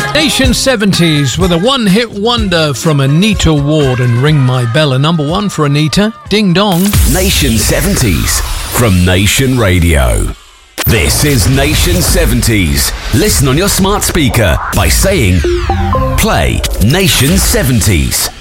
Nation 70s with a one-hit wonder from Anita Ward and Ring My Bell. A number one for Anita. Ding Dong. Nation 70s from Nation Radio. This is Nation 70s. Listen on your smart speaker by saying, play Nation 70s.